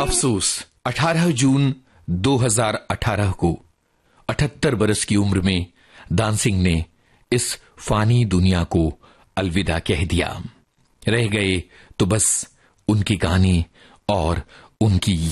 अफसोस 18 जून 2018 को 78 बरस की उम्र में दान सिंह ने इस फानी दुनिया को अलविदा कह दिया। रह गए तो बस उनके गाने और उनकी